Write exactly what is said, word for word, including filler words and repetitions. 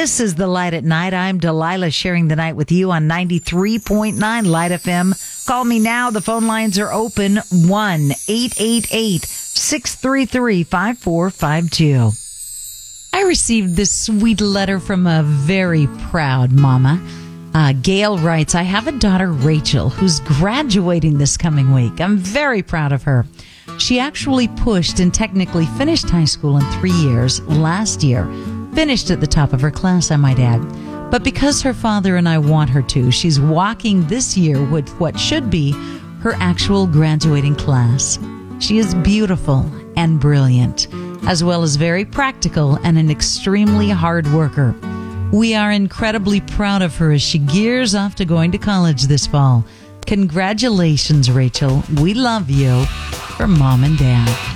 This is The Light at Night. I'm Delilah, sharing the night with you on ninety-three point nine Light F M. Call me now. The phone lines are open. one eight eight eight, six three three, five four five two. I received this sweet letter from a very proud mama. Uh, Gail writes, I have a daughter, Rachel, who's graduating this coming week. I'm very proud of her. She actually pushed and technically finished high school in three years last year. Finished at the top of her class, I might add. But because her father and I want her to, she's walking this year with what should be her actual graduating class. She is beautiful and brilliant, as well as very practical and an extremely hard worker. We are incredibly proud of her as she gears off to going to college this fall. Congratulations, Rachel. We love you. From Mom and Dad.